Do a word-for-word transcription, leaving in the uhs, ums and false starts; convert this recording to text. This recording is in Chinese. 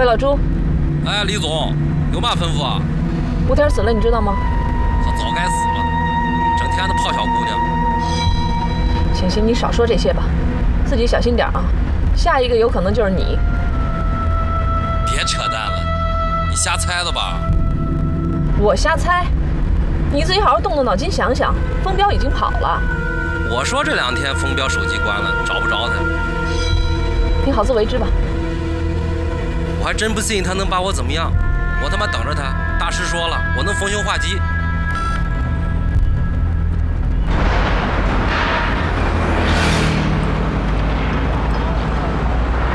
喂，老朱。 哎，李总，有嘛吩咐啊？ 吴天死了，你知道吗？ 他早该死了，整天的泡小姑娘。 行行，你少说这些吧，自己小心点啊，下一个有可能就是你。 别扯淡了，你瞎猜的吧？ 我瞎猜？你自己好好动动脑筋想想，风彪已经跑了。 我说这两天风彪手机关了，找不着他。 你好自为之吧。 我还真不信他能把我怎么样，我他妈等着他。大师说了，我能逢凶化吉。